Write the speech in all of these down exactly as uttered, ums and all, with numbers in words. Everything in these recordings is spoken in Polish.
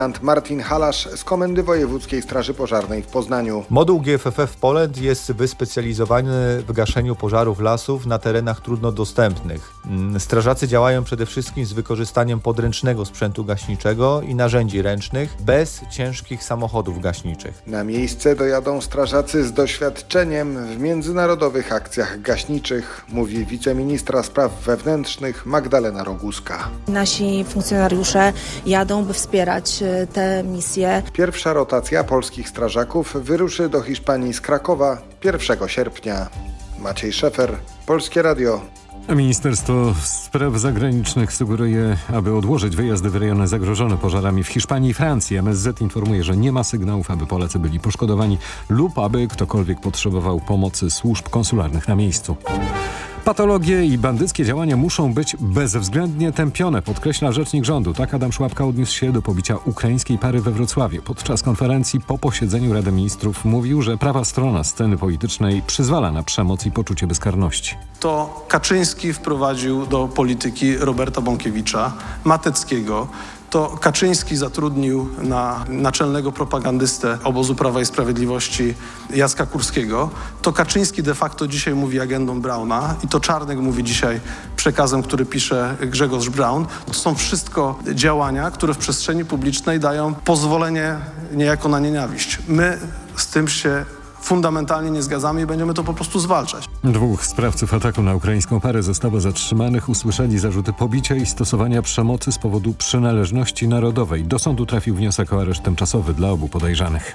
Martin Halasz z Komendy Wojewódzkiej Straży Pożarnej w Poznaniu. Moduł G F F F Poland jest wyspecjalizowany w gaszeniu pożarów lasów na terenach trudno dostępnych. Strażacy działają przede wszystkim z wykorzystaniem podręcznego sprzętu gaśniczego i narzędzi ręcznych, bez ciężkich samochodów gaśniczych. Na miejsce dojadą strażacy z doświadczeniem w międzynarodowych akcjach gaśniczych, mówi wiceministra spraw wewnętrznych Magdalena Roguska. Nasi funkcjonariusze jadą, by wspierać te misje. Pierwsza rotacja polskich strażaków wyruszy do Hiszpanii z Krakowa pierwszego sierpnia. Maciej Szefer, Polskie Radio. Ministerstwo Spraw Zagranicznych sugeruje, aby odłożyć wyjazdy w rejony zagrożone pożarami w Hiszpanii i Francji. M S Z informuje, że nie ma sygnałów, aby Polacy byli poszkodowani lub aby ktokolwiek potrzebował pomocy służb konsularnych na miejscu. Patologie i bandyckie działania muszą być bezwzględnie tępione, podkreśla rzecznik rządu. Tak Adam Szłapka odniósł się do pobicia ukraińskiej pary we Wrocławiu. Podczas konferencji po posiedzeniu Rady Ministrów mówił, że prawa strona sceny politycznej przyzwala na przemoc i poczucie bezkarności. To Kaczyński wprowadził do polityki Roberta Bąkiewicza, Mateckiego. To Kaczyński zatrudnił na naczelnego propagandystę obozu Prawa i Sprawiedliwości Jacka Kurskiego. To Kaczyński de facto dzisiaj mówi agendą Brauna i to Czarnek mówi dzisiaj przekazem, który pisze Grzegorz Braun. To są wszystko działania, które w przestrzeni publicznej dają pozwolenie niejako na nienawiść. My z tym się fundamentalnie nie zgadzamy i będziemy to po prostu zwalczać. Dwóch sprawców ataku na ukraińską parę zostało zatrzymanych. Usłyszeli zarzuty pobicia i stosowania przemocy z powodu przynależności narodowej. Do sądu trafił wniosek o areszt tymczasowy dla obu podejrzanych.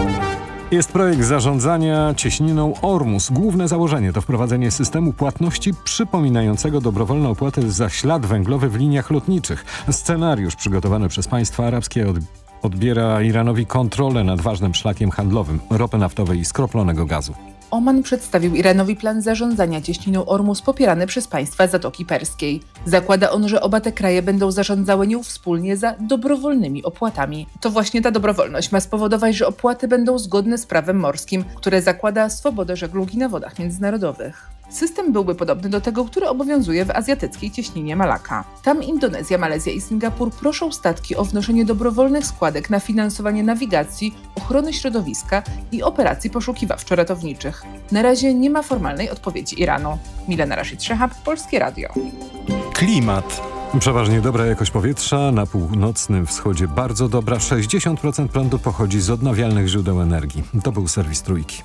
Jest projekt zarządzania cieśniną Ormus. Główne założenie to wprowadzenie systemu płatności przypominającego dobrowolne opłaty za ślad węglowy w liniach lotniczych. Scenariusz przygotowany przez państwa arabskie od odbiera Iranowi kontrolę nad ważnym szlakiem handlowym ropy naftowej i skroplonego gazu. Oman przedstawił Iranowi plan zarządzania cieśniną Ormus popierany przez państwa Zatoki Perskiej. Zakłada on, że oba te kraje będą zarządzały nią wspólnie za dobrowolnymi opłatami. To właśnie ta dobrowolność ma spowodować, że opłaty będą zgodne z prawem morskim, które zakłada swobodę żeglugi na wodach międzynarodowych. System byłby podobny do tego, który obowiązuje w azjatyckiej cieśninie Malakka. Tam Indonezja, Malezja i Singapur proszą statki o wnoszenie dobrowolnych składek na finansowanie nawigacji, ochrony środowiska i operacji poszukiwawczo-ratowniczych. Na razie nie ma formalnej odpowiedzi Iranu. Milena Rashid-Szehab, Polskie Radio. Klimat. Przeważnie dobra jakość powietrza, na północnym wschodzie bardzo dobra. sześćdziesiąt procent prądu pochodzi z odnawialnych źródeł energii. To był serwis Trójki.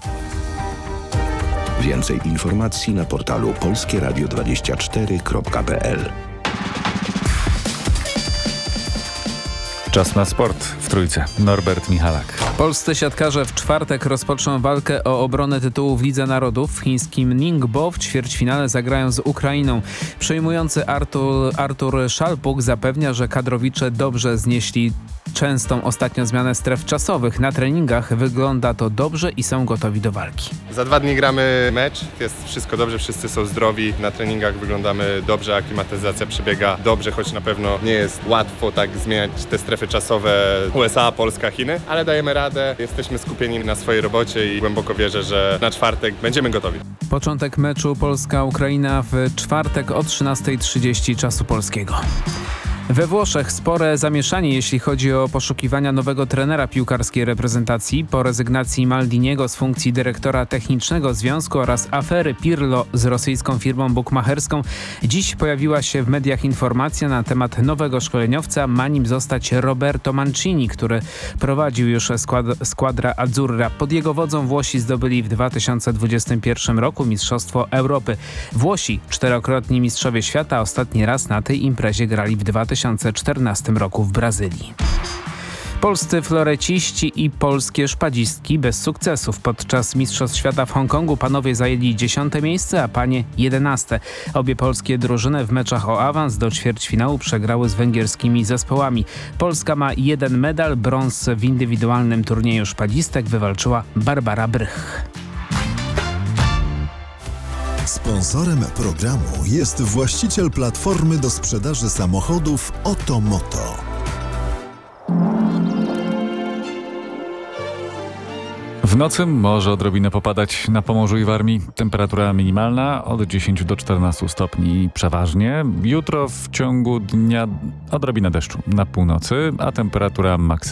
Więcej informacji na portalu polskie radio dwadzieścia cztery kropka p l. Czas na sport w Trójce. Norbert Michalak. Polscy siatkarze w czwartek rozpoczną walkę o obronę tytułu w Lidze Narodów. W chińskim Ningbo w ćwierćfinale zagrają z Ukrainą. Przejmujący Artur, Artur Szalpuk zapewnia, że kadrowicze dobrze znieśli częstą ostatnio zmianę stref czasowych. Na treningach wygląda to dobrze i są gotowi do walki. Za dwa dni gramy mecz, jest wszystko dobrze, wszyscy są zdrowi. Na treningach wyglądamy dobrze, aklimatyzacja przebiega dobrze, choć na pewno nie jest łatwo tak zmieniać te strefy czasowe U S A, Polska, Chiny, ale dajemy radę, jesteśmy skupieni na swojej robocie i głęboko wierzę, że na czwartek będziemy gotowi. Początek meczu Polska-Ukraina w czwartek o trzynastej trzydzieści czasu polskiego. We Włoszech spore zamieszanie, jeśli chodzi o poszukiwania nowego trenera piłkarskiej reprezentacji. Po rezygnacji Maldiniego z funkcji dyrektora technicznego związku oraz afery Pirlo z rosyjską firmą bukmacherską, dziś pojawiła się w mediach informacja na temat nowego szkoleniowca. Ma nim zostać Roberto Mancini, który prowadził już skład, Squadra Azzurra. Pod jego wodzą Włosi zdobyli w dwa tysiące dwudziestym pierwszym roku Mistrzostwo Europy. Włosi, czterokrotni mistrzowie świata, ostatni raz na tej imprezie grali w dwa tysiące czternastym roku w Brazylii. Polscy floreciści i polskie szpadzistki bez sukcesów. Podczas Mistrzostw Świata w Hongkongu panowie zajęli dziesiąte miejsce, a panie jedenaste. Obie polskie drużyny w meczach o awans do ćwierćfinału przegrały z węgierskimi zespołami. Polska ma jeden medal, brąz w indywidualnym turnieju szpadzistek wywalczyła Barbara Brych. Sponsorem programu jest właściciel platformy do sprzedaży samochodów Otomoto. W nocy może odrobinę popadać na Pomorzu i Warmii. Temperatura minimalna od dziesięciu do czternastu stopni przeważnie. Jutro w ciągu dnia odrobina deszczu na północy, a temperatura maksymalna